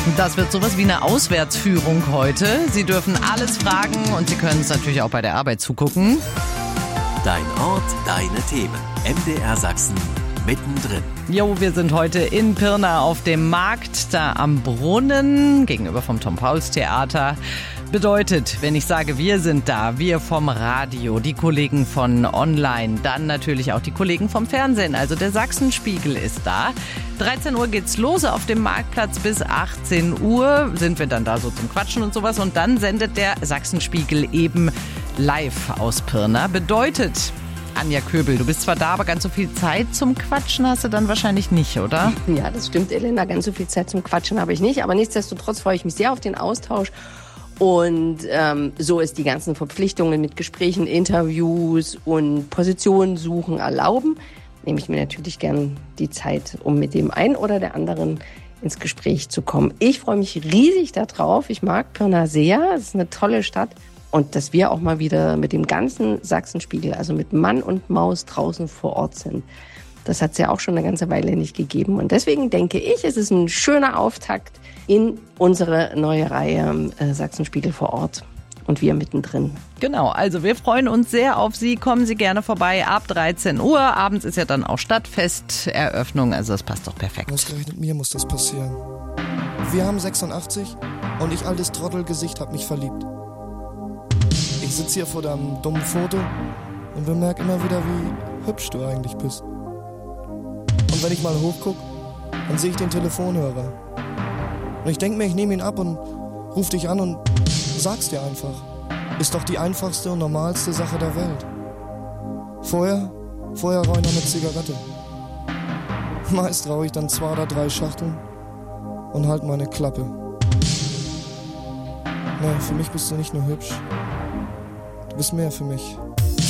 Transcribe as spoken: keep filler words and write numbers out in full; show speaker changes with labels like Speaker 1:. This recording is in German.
Speaker 1: Das wird sowas wie eine Auswärtsführung heute. Sie dürfen alles fragen und Sie können es natürlich auch bei der Arbeit zugucken.
Speaker 2: Dein Ort, deine Themen. M D R Sachsen mittendrin.
Speaker 1: Jo, wir sind heute in Pirna auf dem Markt, da am Brunnen, gegenüber vom Tom-Pauls-Theater. Bedeutet, wenn ich sage, wir sind da, wir vom Radio, die Kollegen von Online, dann natürlich auch die Kollegen vom Fernsehen, also der Sachsenspiegel ist da. dreizehn Uhr geht's los auf dem Marktplatz, bis achtzehn Uhr sind wir dann da so zum Quatschen und sowas und dann sendet der Sachsenspiegel eben live aus Pirna. Bedeutet, Anja Köbel, du bist zwar da, aber ganz so viel Zeit zum Quatschen hast du dann wahrscheinlich nicht, oder?
Speaker 3: Ja, das stimmt, Elena, ganz so viel Zeit zum Quatschen habe ich nicht, aber nichtsdestotrotz freue ich mich sehr auf den Austausch. Und ähm, so ist die ganzen Verpflichtungen mit Gesprächen, Interviews und Positionen suchen erlauben. Nehme ich mir natürlich gern die Zeit, um mit dem einen oder der anderen ins Gespräch zu kommen. Ich freue mich riesig darauf. Ich mag Pirna sehr. Es ist eine tolle Stadt. Und dass wir auch mal wieder mit dem ganzen Sachsenspiegel, also mit Mann und Maus draußen vor Ort sind. Das hat es ja auch schon eine ganze Weile nicht gegeben. Und deswegen denke ich, es ist ein schöner Auftakt in unsere neue Reihe äh, Sachsenspiegel vor Ort. Und wir mittendrin.
Speaker 1: Genau, also wir freuen uns sehr auf Sie. Kommen Sie gerne vorbei ab dreizehn Uhr. Abends ist ja dann auch Stadtfesteröffnung, also das passt doch perfekt.
Speaker 4: Ausgerechnet mir muss das passieren. Wir haben sechsundachtzig und ich, altes Trottelgesicht, hab mich verliebt. Ich sitze hier vor deinem dummen Foto und bemerke immer wieder, wie hübsch du eigentlich bist. Und wenn ich mal hochguck, dann sehe ich den Telefonhörer. Und ich denke mir, ich nehme ihn ab und ruf dich an und sag's dir einfach. Ist doch die einfachste und normalste Sache der Welt. Vorher, vorher rauche ich noch eine Zigarette. Meist rauche ich dann zwei oder drei Schachteln und halt meine Klappe. Nee, für mich bist du nicht nur hübsch. Du bist mehr für mich.